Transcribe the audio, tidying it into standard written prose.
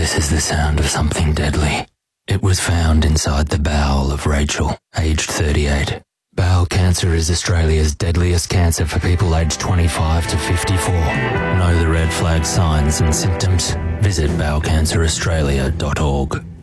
This is the sound of something deadly. It was found inside the bowel of Rachel, aged 38. Bowel cancer is Australia's deadliest cancer for people aged 25 to 54. Know the red flag signs and symptoms? Visit bowelcanceraustralia.org.